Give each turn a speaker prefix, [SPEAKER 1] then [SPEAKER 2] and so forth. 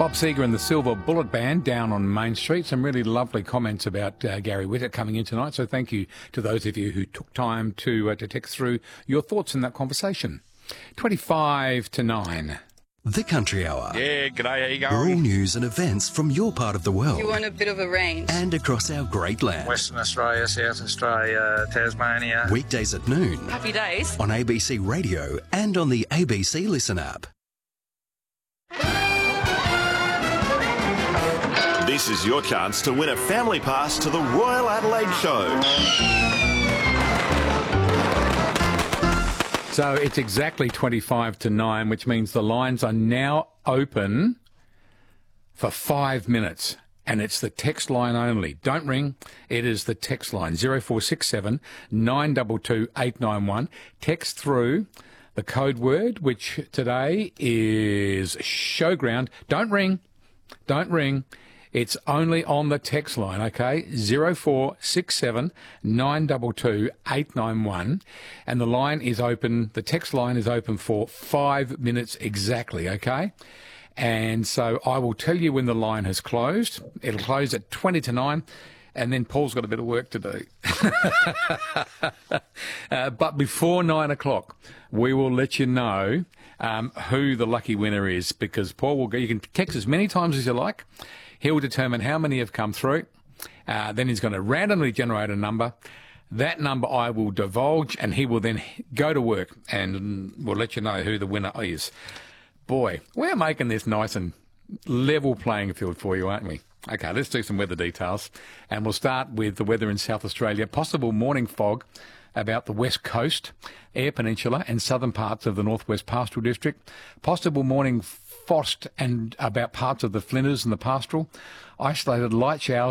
[SPEAKER 1] Bob Seger and the Silver Bullet Band down on Main Street. Some really lovely comments about Gary Witter coming in tonight. So thank you to those of you who took time to text through your thoughts in that conversation. 25 to 9.
[SPEAKER 2] The Country Hour.
[SPEAKER 3] Yeah, g'day, how you going?
[SPEAKER 2] All news and events from your part of the world.
[SPEAKER 4] You want a bit of a range.
[SPEAKER 2] And across our great land.
[SPEAKER 3] Western Australia, South Australia, Tasmania.
[SPEAKER 2] Weekdays at noon.
[SPEAKER 4] Happy days.
[SPEAKER 2] On ABC Radio and on the ABC Listen app.
[SPEAKER 5] This is your chance to win a family pass to the Royal Adelaide Show.
[SPEAKER 1] So it's exactly 25 to 9, which means the lines are now open for 5 minutes. And it's the text line only. Don't ring. It is the text line, 0467 922 891. Text through the code word, which today is showground. Don't ring. Don't ring. It's only on the text line, okay? 0467 922 891. And the line is open, the text line is open for 5 minutes exactly, okay? And so I will tell you when the line has closed. It'll close at 20 to 9. And then Paul's got a bit of work to do. But before 9 o'clock, we will let you know who the lucky winner is, because Paul will go. You can text as many times as you like. He'll determine how many have come through. Then he's going to randomly generate a number. That number I will divulge, and he will then go to work, and we'll let you know who the winner is. Boy, we're making this nice and level playing field for you, aren't we? Okay, let's do some weather details. And we'll start with the weather in South Australia. Possible morning fog about the west coast, Eyre Peninsula and southern parts of the Northwest Pastoral District. Possible morning frost and about parts of the Flinders and the Pastoral. Isolated light showers